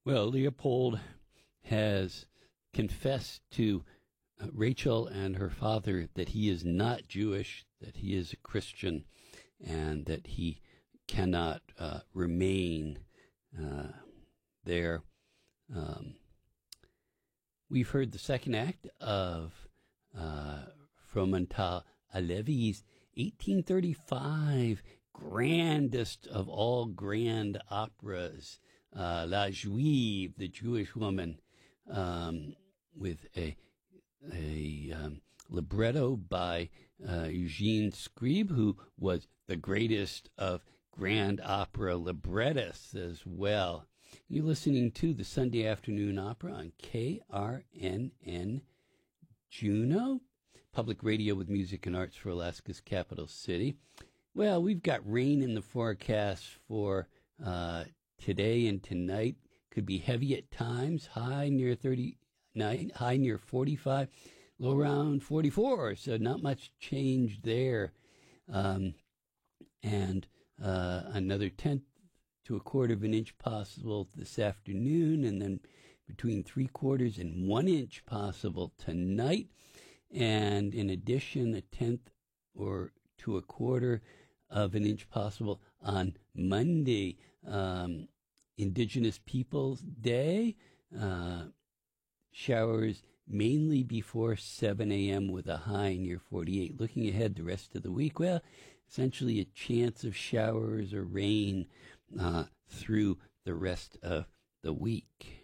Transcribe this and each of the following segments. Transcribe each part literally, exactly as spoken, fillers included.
Well, Leopold has confessed to uh, Rachel and her father that he is not Jewish, that he is a Christian, and that he cannot uh, remain uh, there. Um, we've heard the second act of uh, Fromental Alevi's eighteen thirty-five grandest of all grand operas, uh, La Juive, the Jewish woman, um, with a a um, libretto by uh, Eugene Scribe, who was the greatest of grand opera librettists as well. You're listening to the Sunday Afternoon Opera on K R N N Juneau, public radio with music and arts for Alaska's capital city. Well, we've got rain in the forecast for uh, today and tonight. Could be heavy at times, high near thirty-nine, high near forty-five, low around forty-four, so not much change there. Um, and uh, another tenth to a quarter of an inch possible this afternoon, and then between three quarters and one inch possible tonight. And in addition, a tenth or to a quarter of an inch possible on Monday, um, Indigenous Peoples Day. Uh, showers mainly before seven a.m. with a high near forty-eight. Looking ahead the rest of the week, well, essentially a chance of showers or rain uh, through the rest of the week.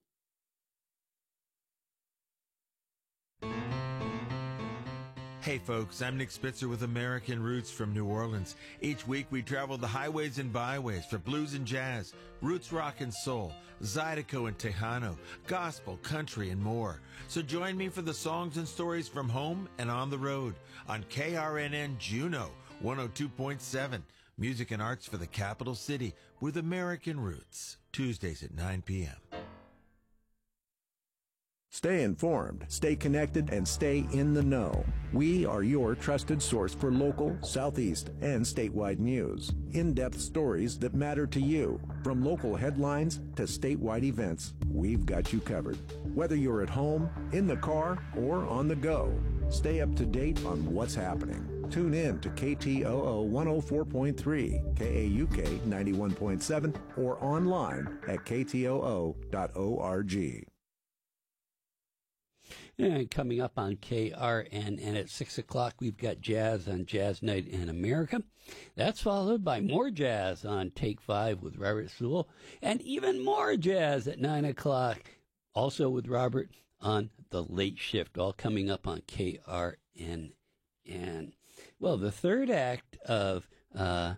Hey folks, I'm Nick Spitzer with American Roots from New Orleans. Each week we travel the highways and byways for blues and jazz, roots rock and soul, Zydeco and Tejano, gospel, country, and more. So join me for the songs and stories from home and on the road on K R N N Juneau one oh two point seven. Music and arts for the capital city with American Roots. Tuesdays at nine p.m. Stay informed, stay connected, and stay in the know. We are your trusted source for local, Southeast, and statewide news. In-depth stories that matter to you. From local headlines to statewide events, we've got you covered. Whether you're at home, in the car, or on the go, stay up to date on what's happening. Tune in to K T O O one oh four point three, K A U K ninety-one point seven, or online at K T O O dot org. And coming up on K R N N at six o'clock, we've got jazz on Jazz Night in America. That's followed by more jazz on Take Five with Robert Sewell, and even more jazz at nine o'clock, also with Robert on The Late Shift, all coming up on K R N N. Well, the third act of uh,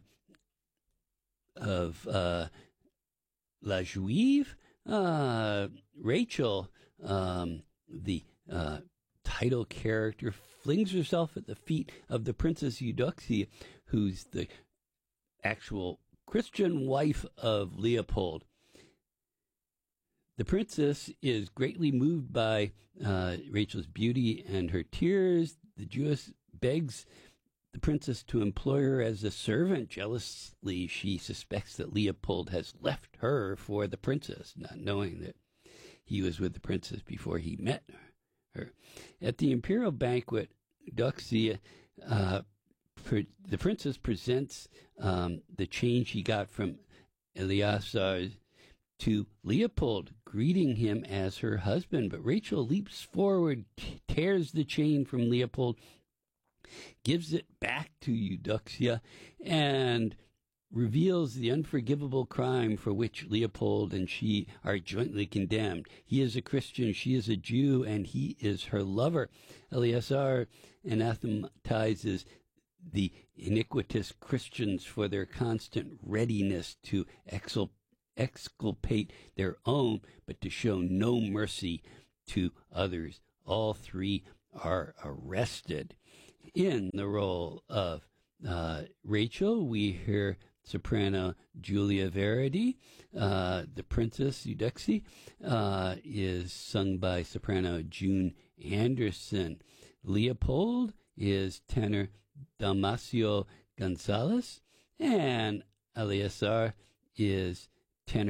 of uh, La Juive, uh, Rachel, um, the uh, title character, flings herself at the feet of the Princess Eudoxia, who's the actual Christian wife of Leopold. The princess is greatly moved by uh, Rachel's beauty and her tears. The Jewess begs the princess to employ her as a servant. Jealously, she suspects that Leopold has left her for the princess, not knowing that he was with the princess before he met her. At the imperial banquet, Eudoxia, uh, pre- the princess presents um, the change he got from Eleazar to Leopold, greeting him as her husband. But Rachel leaps forward, t- tears the chain from Leopold, gives it back to Eudoxia, and reveals the unforgivable crime for which Leopold and she are jointly condemned. He is a Christian, she is a Jew, and he is her lover. Eleazar anathematizes the iniquitous Christians for their constant readiness to exul- exculpate their own, but to show no mercy to others. All three are arrested. In the role of uh, Rachel, we hear soprano Julia Verdi. Uh, the Princess Eudoxia uh, is sung by soprano June Anderson. Leopold is tenor Dalmacio Gonzalez, and Eleazar is tenor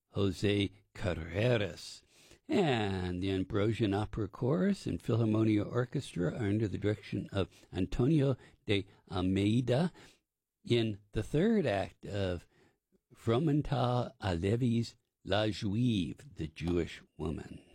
Jose Carreras. And the Ambrosian Opera Chorus and Philharmonia Orchestra are under the direction of Antonio de Almeida in the third act of Fromental Alevi's La Juive, the Jewish Woman.